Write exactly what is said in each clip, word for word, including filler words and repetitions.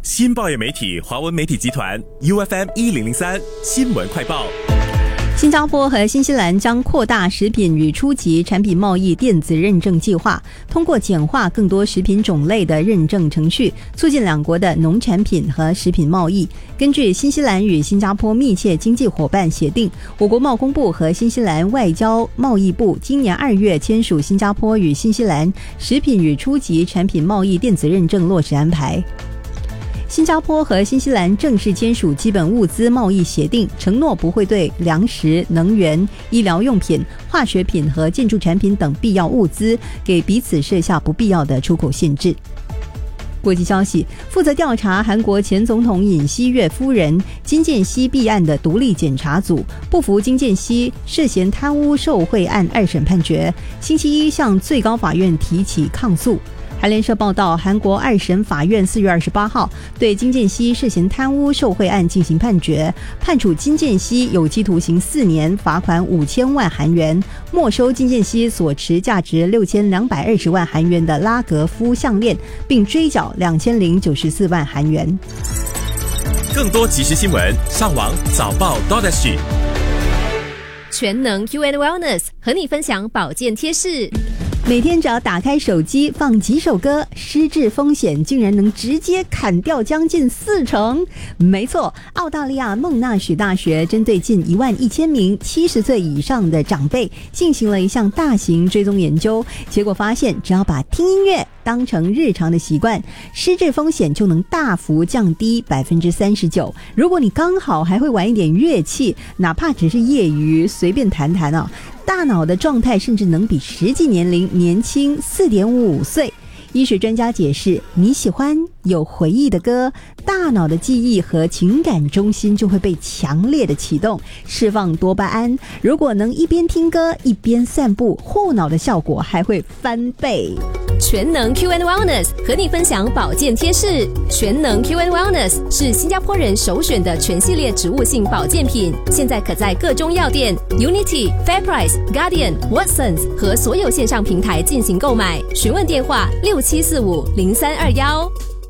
新报业媒体华文媒体集团 U F M 一零零三新闻快报。 新加坡和新西兰将扩大食品与初级产品贸易电子认证计划，通过简化更多食品种类的认证程序，促进两国的农产品和食品贸易。根据新西兰与新加坡密切经济伙伴协定，我国贸工部和新西兰外交贸易部今年二月签署新加坡与新西兰食品与初级产品贸易电子认证落实安排。新加坡和新西兰正式签署基本物资贸易协定，承诺不会对粮食、能源、医疗用品、化学品和建筑产品等必要物资给彼此设下不必要的出口限制。国际消息，负责调查韩国前总统尹锡悦夫人金建熙弊案的独立检察组不服金建熙涉嫌贪污受贿案二审判决，星期一向最高法院提起抗诉。韩联社报道，韩国二审法院四月二十八号对金建熙涉嫌贪污受贿案进行判决，判处金建熙有期徒刑四年，罚款五千万韩元，没收金建熙所持价值六千两百二十万韩元的拉格夫项链，并追缴两千零九十四万韩元。 更多即时新闻，上网早报 .sg。 全能 Q and Wellness 和你分享保健贴士。 每天只要打开手机放几首歌，失智风险竟然能直接砍掉将近四成。没错，澳大利亚孟纳许大学针对近一万一千名七十岁以上的长辈进行了一项大型追踪研究，结果发现，只要把听音乐当成日常的习惯，失智风险就能大幅降低百分之三十九。如果你刚好还会玩一点乐器，哪怕只是业余随便弹弹啊，大脑的状态甚至能比实际年龄年轻 四点五岁。医学专家解释，你喜欢有回忆的歌，大脑的记忆和情感中心就会被强烈的启动，释放多巴胺。如果能一边听歌一边散步，后脑的效果还会翻倍。 全能 Q and Wellness 和你分享保健贴士。全能 Q and Wellness 是新加坡人首选的全系列植物性保健品，现在可在各中药店、Unity、FairPrice、Guardian、Watsons 和所有线上平台进行购买。询问电话六七四五零三二幺。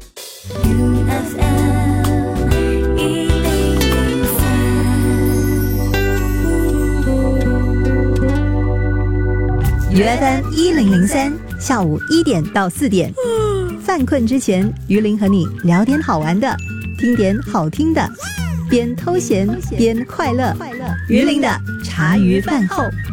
U F M 一零零三，下午一点到四点，犯困之前，于林和你聊点好玩的，听点好听的，边偷闲边快乐。于林的茶余饭后。